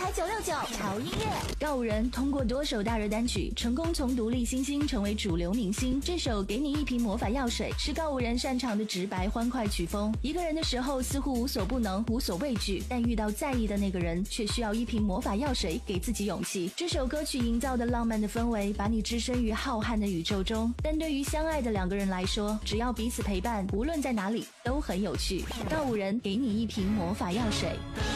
台969潮音乐。告五人通过多首大热单曲，成功从独立新星成为主流明星。这首《给你一瓶魔法药水》是告五人擅长的直白欢快曲风。一个人的时候似乎无所不能，无所畏惧，但遇到在意的那个人，却需要一瓶魔法药水给自己勇气。这首歌曲营造的浪漫的氛围，把你置身于浩瀚的宇宙中。但对于相爱的两个人来说，只要彼此陪伴，无论在哪里都很有趣。告五人给你一瓶魔法药水。